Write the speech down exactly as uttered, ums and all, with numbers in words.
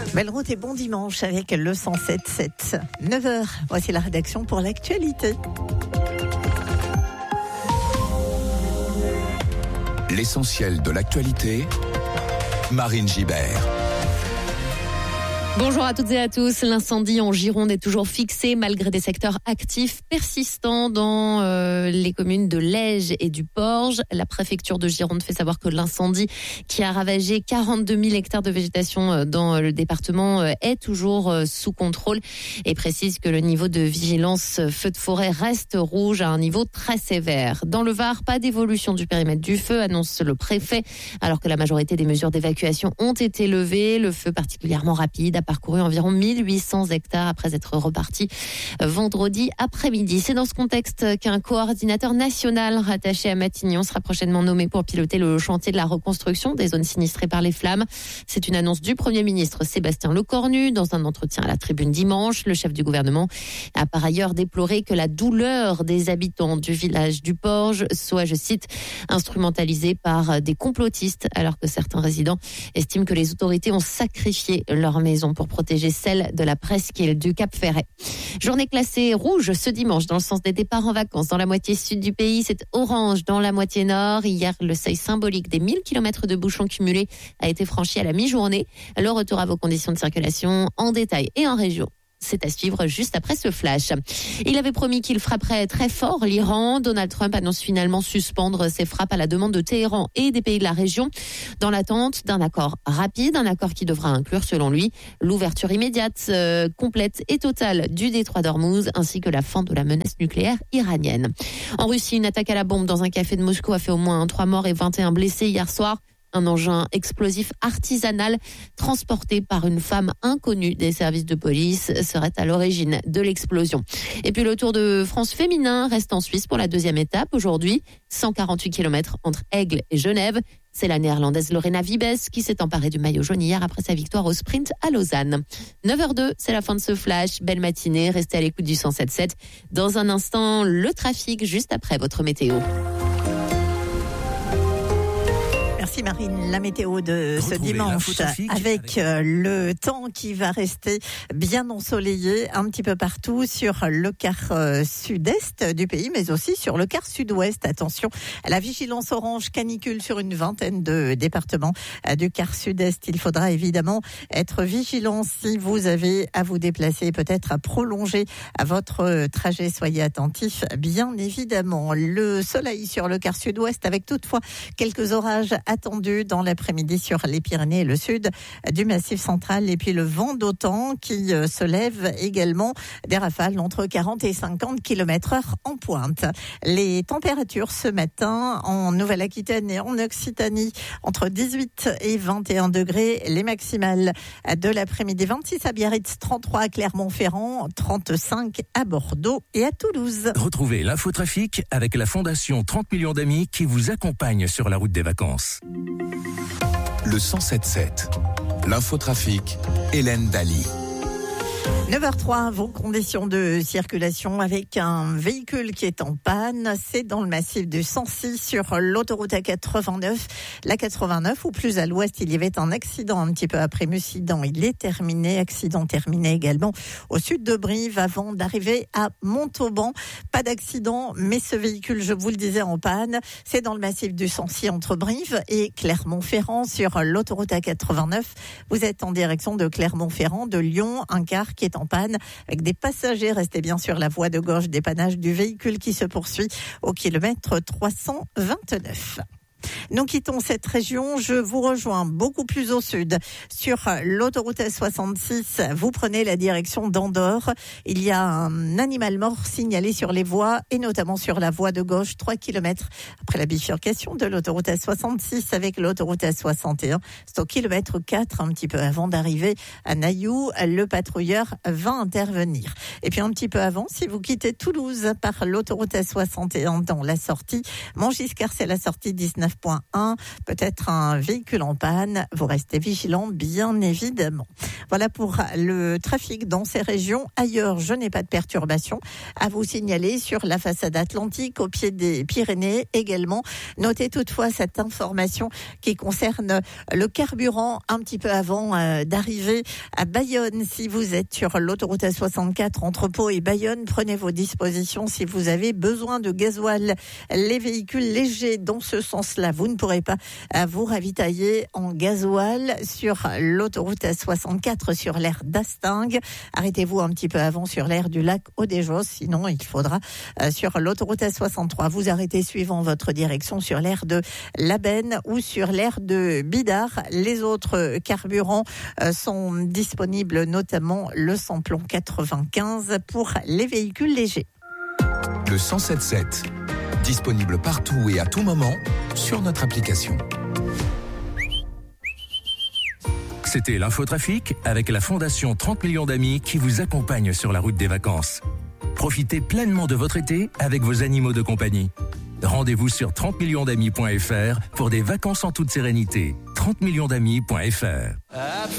Belle route et bon dimanche avec le cent sept sept. neuf heures, voici la rédaction pour l'actualité. L'essentiel de l'actualité, Marine Gibert. Bonjour à toutes et à tous. L'incendie en Gironde est toujours fixé malgré des secteurs actifs persistants dans euh, les communes de Lège et du Porge. La préfecture de Gironde fait savoir que l'incendie qui a ravagé quarante-deux mille hectares de végétation dans le département est toujours sous contrôle et précise que le niveau de vigilance feu de forêt reste rouge à un niveau très sévère. Dans le Var, pas d'évolution du périmètre du feu, annonce le préfet, alors que la majorité des mesures d'évacuation ont été levées. Le feu particulièrement rapide a parcouru environ mille huit cents hectares après être reparti vendredi après-midi. C'est dans ce contexte qu'un coordinateur national rattaché à Matignon sera prochainement nommé pour piloter le chantier de la reconstruction des zones sinistrées par les flammes. C'est une annonce du Premier ministre Sébastien Lecornu dans un entretien à la Tribune dimanche. Le chef du gouvernement a par ailleurs déploré que la douleur des habitants du village du Porge soit, je cite, instrumentalisée par des complotistes, alors que certains résidents estiment que les autorités ont sacrifié leur maison pour protéger celle de la presqu'île du Cap-Ferret. Journée classée rouge ce dimanche dans le sens des départs en vacances. Dans la moitié sud du pays, c'est orange dans la moitié nord. Hier, le seuil symbolique des mille kilomètres de bouchons cumulés a été franchi à la mi-journée. Le retour à vos conditions de circulation en détail et en région. C'est à suivre juste après ce flash. Il avait promis qu'il frapperait très fort l'Iran. Donald Trump annonce finalement suspendre ses frappes à la demande de Téhéran et des pays de la région dans l'attente d'un accord rapide, un accord qui devra inclure, selon lui, l'ouverture immédiate, euh, complète et totale du détroit d'Ormuz ainsi que la fin de la menace nucléaire iranienne. En Russie, une attaque à la bombe dans un café de Moscou a fait au moins trois morts et vingt et un blessés hier soir. Un engin explosif artisanal transporté par une femme inconnue des services de police serait à l'origine de l'explosion. Et puis le Tour de France féminin reste en Suisse pour la deuxième étape aujourd'hui. cent quarante-huit kilomètres entre Aigle et Genève. C'est la néerlandaise Lorena Wiebes qui s'est emparée du maillot jaune hier après sa victoire au sprint à Lausanne. neuf heures deux, c'est la fin de ce flash. Belle matinée, restez à l'écoute du cent sept sept. Dans un instant, le trafic juste après votre météo. Merci Marine. La météo de ce dimanche avec le temps qui va rester bien ensoleillé un petit peu partout sur le quart sud-est du pays, mais aussi sur le quart sud-ouest. Attention à la vigilance orange canicule sur une vingtaine de départements du quart sud-est. Il faudra évidemment être vigilant si vous avez à vous déplacer, peut-être à prolonger à votre trajet. Soyez attentifs, bien évidemment. Le soleil sur le quart sud-ouest avec toutefois quelques orages attendu dans l'après-midi sur les Pyrénées et le sud du Massif central. Et puis le vent d'automne qui se lève également, des rafales entre quarante et cinquante kilomètres heure en pointe. Les températures ce matin en Nouvelle-Aquitaine et en Occitanie entre dix-huit et vingt et un degrés. Les maximales de l'après-midi, vingt-six à Biarritz, trente-trois à Clermont-Ferrand, trente-cinq à Bordeaux et à Toulouse. Retrouvez l'infotrafic avec la Fondation trente millions d'amis qui vous accompagne sur la route des vacances. Le cent sept sept. L'infotrafic, Hélène Daly. neuf heures trois, vos conditions de circulation avec un véhicule qui est en panne. C'est dans le massif du Sancy sur l'autoroute A quatre-vingt-neuf. La quatre-vingt-neuf ou plus à l'ouest, il y avait un accident un petit peu après Mussidan. Il est terminé. Accident terminé également au sud de Brive avant d'arriver à Montauban. Pas d'accident, mais ce véhicule, je vous le disais, en panne. C'est dans le massif du Sancy entre Brive et Clermont-Ferrand sur l'autoroute A quatre-vingt-neuf. Vous êtes en direction de Clermont-Ferrand, de Lyon, un car qui est en panne avec des passagers. Restez bien sur la voie de gauche, dépannage du véhicule qui se poursuit au kilomètre trois cent vingt-neuf. Nous quittons cette région, je vous rejoins beaucoup plus au sud. Sur l'autoroute S soixante-six, vous prenez la direction d'Andorre. Il y a un animal mort signalé sur les voies et notamment sur la voie de gauche, trois kilomètres après la bifurcation de l'autoroute S soixante-six avec l'autoroute S soixante et un. C'est au kilomètre quatre, un petit peu avant d'arriver à Nailloux. Le patrouilleur va intervenir. Et puis un petit peu avant, si vous quittez Toulouse par l'autoroute S soixante et un dans la sortie Montgiscard, c'est la sortie dix-neuf neuf point un, peut-être un véhicule en panne. Vous restez vigilant, bien évidemment. Voilà pour le trafic dans ces régions. Ailleurs, je n'ai pas de perturbation à vous signaler sur la façade atlantique, au pied des Pyrénées également. Notez toutefois cette information qui concerne le carburant un petit peu avant euh, d'arriver à Bayonne. Si vous êtes sur l'autoroute A soixante-quatre entre Pau et Bayonne, prenez vos dispositions si vous avez besoin de gasoil. Les véhicules légers dans ce sens-là, vous ne pourrez pas euh, vous ravitailler en gasoil sur l'autoroute A soixante-quatre sur l'aire d'Astingue. Arrêtez-vous un petit peu avant sur l'aire du lac Haut-des-Josses, sinon il faudra euh, sur l'autoroute A soixante-trois vous arrêter suivant votre direction sur l'aire de Labenne ou sur l'aire de Bidart. Les autres carburants euh, sont disponibles, notamment le samplon quatre-vingt-quinze pour les véhicules légers. Le cent sept sept, disponible partout et à tout moment sur notre application. C'était l'infotrafic avec la Fondation trente millions d'amis qui vous accompagne sur la route des vacances. Profitez pleinement de votre été avec vos animaux de compagnie. Rendez-vous sur trente millions d'amis point f r pour des vacances en toute sérénité. trente millions d'amis point f r.